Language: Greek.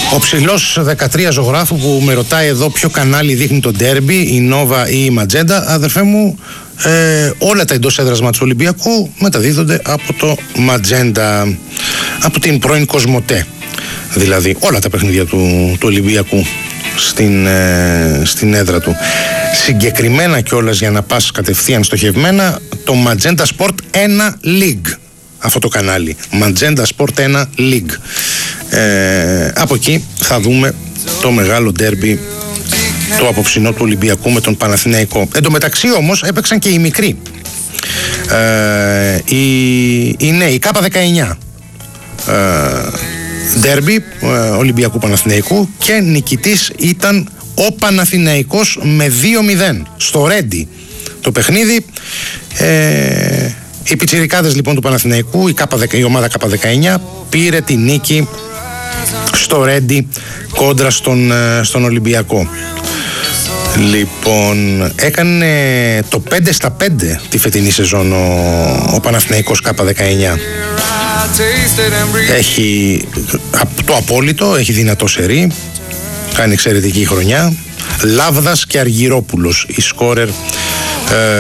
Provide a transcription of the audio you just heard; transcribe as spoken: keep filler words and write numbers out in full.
Ο ψηλός δεκατρία ζωγράφου που με ρωτάει εδώ ποιο κανάλι δείχνει το ντέρμπι, η Νόβα ή η Ματζέντα, αδερφέ μου, ε, όλα τα εντός έδρας μάτς του Ολυμπιακού μεταδίδονται από το Ματζέντα, από την πρώην Κοσμοτέ. Δηλαδή όλα τα παιχνίδια του, του Ολυμπιακού στην, ε, στην έδρα του. Συγκεκριμένα κιόλας, για να πας κατευθείαν στοχευμένα, το Magenta Sport ένα League, αυτό το κανάλι, Magenta Sport ένα League. Ε, από εκεί θα δούμε το μεγάλο ντέρμπι, το απόψινό του Ολυμπιακού με τον Παναθηναϊκό. Εν τω μεταξύ όμως έπαιξαν και οι μικροί, ε, οι, οι νέοι, η Κάπα δεκαεννιά, ε, ντέρμπι ε, Ολυμπιακού Παναθηναϊκού, και νικητής ήταν ο Παναθηναϊκός με δύο μηδέν στο Ρέντι το παιχνίδι. ε, οι πιτσιρικάδες λοιπόν του Παναθηναϊκού, η, η ομάδα Κάπα δεκαεννιά πήρε τη νίκη στο Ρέντι κόντρα στον, στον Ολυμπιακό. Λοιπόν, έκανε το πέντε στα πέντε τη φετινή σεζόν ο, ο Παναθηναϊκός Κάπα δεκαεννιά. Έχει το απόλυτο, έχει δυνατό σερί, κάνει εξαιρετική χρονιά. Λάβδας και Αργυρόπουλος οι σκόρερ, ε,